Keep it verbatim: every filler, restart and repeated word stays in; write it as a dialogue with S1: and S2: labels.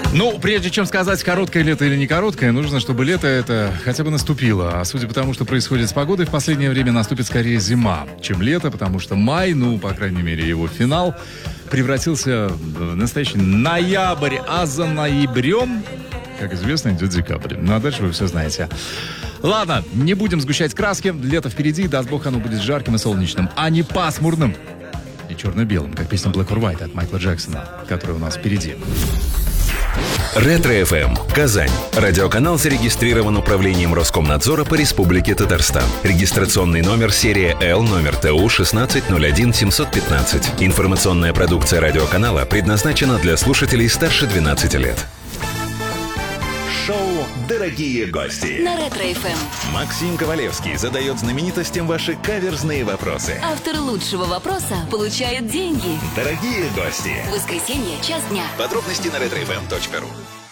S1: Ну, прежде чем сказать, короткое лето или не короткое, нужно, чтобы лето это хотя бы наступило. А судя по тому, что происходит с погодой, в последнее время наступит скорее зима, чем лето, потому что май, ну, по крайней мере, его финал, превратился в настоящий ноябрь, а за ноябрем, как известно, идет декабрь. Ну, а дальше вы все знаете. Ладно, не будем сгущать краски. Лето впереди, даст бог, оно будет жарким и солнечным, а не пасмурным и черно-белым, как песня Black or White от Майкла Джексона, которая у нас впереди.
S2: Ретро-эф эм, Казань. Радиоканал зарегистрирован управлением Роскомнадзора по Республике Татарстан. Регистрационный номер серия Л, номер Т У шестнадцать ноль один семьсот пятнадцать. Информационная продукция радиоканала предназначена для слушателей старше двенадцати лет. Шоу «Дорогие гости»
S3: на Ретро-эф эм.
S2: Максим Ковалевский задает знаменитостям ваши каверзные вопросы.
S3: Автор лучшего вопроса получает деньги.
S2: Дорогие гости.
S3: Воскресенье, час дня.
S2: Подробности на ретро эф эм точка ру.